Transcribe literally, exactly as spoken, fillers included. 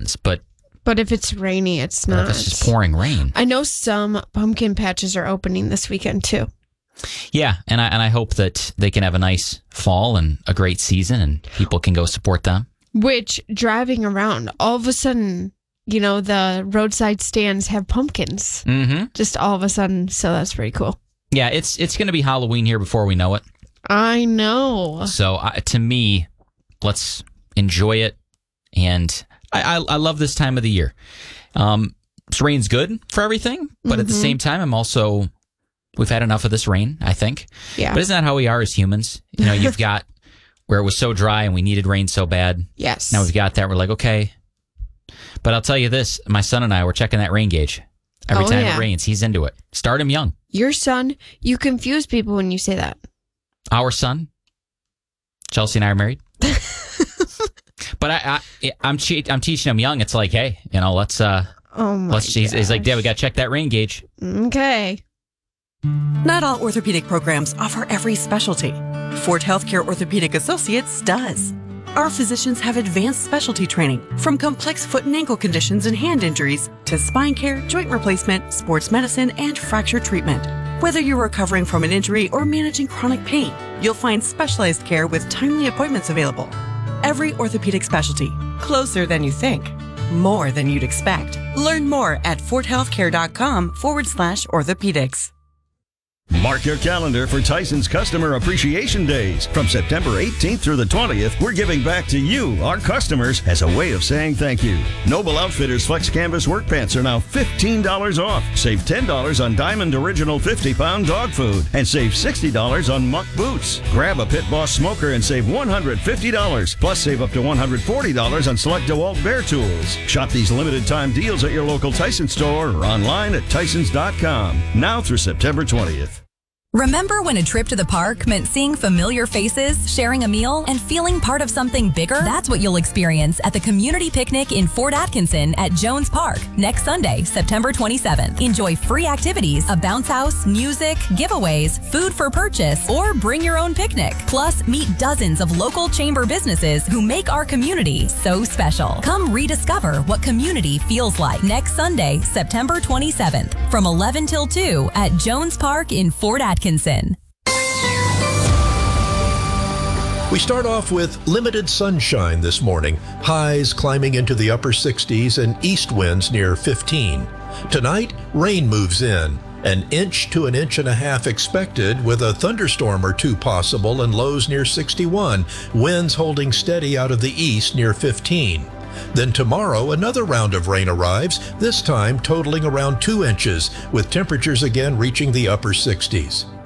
happens. But But if it's rainy, it's not. if it's just pouring rain. I know some pumpkin patches are opening this weekend, too. Yeah, and I and I hope that they can have a nice fall and a great season, and people can go support them. Which, driving around, all of a sudden, you know, the roadside stands have pumpkins. Mm-hmm. Just all of a sudden, so that's pretty cool. Yeah, it's it's going to be Halloween here before we know it. I know. So uh, to me, let's enjoy it, and I, I, I love this time of the year. Um, this rain's good for everything, but mm-hmm. at the same time, I'm also, we've had enough of this rain, I think. Yeah. But isn't that how we are as humans? You know, you've got where it was so dry and we needed rain so bad. Yes. Now we've got that. We're like, okay. But I'll tell you this, my son and I were checking that rain gauge. Every oh, time yeah. it rains, he's into it. Start him young. Your son, you confuse people when you say that. Our son, Chelsea and I are married. But I, I, I'm che- I'm teaching him young. It's like, hey, you know, let's uh, oh my let's. He's, he's like, Dad, we got to check that rain gauge. Okay. Not all orthopedic programs offer every specialty. Ford Healthcare Orthopedic Associates does. Our physicians have advanced specialty training, from complex foot and ankle conditions and hand injuries to spine care, joint replacement, sports medicine, and fracture treatment. Whether you're recovering from an injury or managing chronic pain, you'll find specialized care with timely appointments available. Every orthopedic specialty, closer than you think, more than you'd expect. Learn more at fordhealthcare.com forward slash orthopedics. Mark your calendar for Tyson's Customer Appreciation Days. From September eighteenth through the twentieth, we're giving back to you, our customers, as a way of saying thank you. Noble Outfitters Flex Canvas Work Pants are now fifteen dollars off. Save ten dollars on Diamond Original fifty pound dog food and save sixty dollars on Muck Boots. Grab a Pit Boss Smoker and save one hundred fifty dollars. Plus, save up to one hundred forty dollars on select DeWalt Bear tools. Shop these limited time deals at your local Tyson store or online at tysons dot com. Now through September twentieth. Remember when a trip to the park meant seeing familiar faces, sharing a meal, and feeling part of something bigger? That's what you'll experience at the Community Picnic in Fort Atkinson at Jones Park next Sunday, September twenty-seventh. Enjoy free activities, a bounce house, music, giveaways, food for purchase, or bring your own picnic. Plus, meet dozens of local chamber businesses who make our community so special. Come rediscover what community feels like next Sunday, September twenty-seventh, from eleven till two at Jones Park in Fort Atkinson. We start off with limited sunshine this morning, highs climbing into the upper sixties and east winds near fifteen. Tonight, rain moves in, an inch to an inch and a half expected with a thunderstorm or two possible and lows near sixty-one, winds holding steady out of the east near fifteen. Then tomorrow, another round of rain arrives, this time totaling around two inches, with temperatures again reaching the upper sixties.